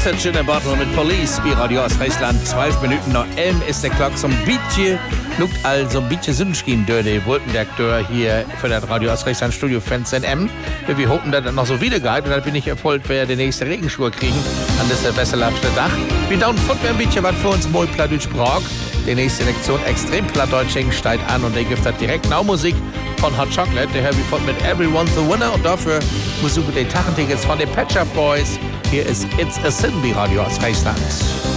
Message in a Bottle mit Police, wie Radio aus Friesland. 12 Minuten nach 11 ist der Klock zum Bietje. Lugt also ein bisschen Sünschkin durch die Wolkendecktor hier für das Radio aus Friesland Studio Fans NM. Wir hoffen, dass das noch so wieder geht und dass wir nicht erfolgt, wer den nächsten Regenschwur kriegen an das besserlaufte Dach. Wir dauern fort, wer ein bisschen was für uns mal Plattdeutsch braucht. Die nächste Lektion extrem Plattdeutsch steigt an und der gibt das direkt Musik von Hot Chocolate. Der Herbie fort mit Everyone's a Winner und dafür besuchen die Tachentickets von den Pet Shop Boys. Hier ist It's a Sin, wie Radio aus Friesland.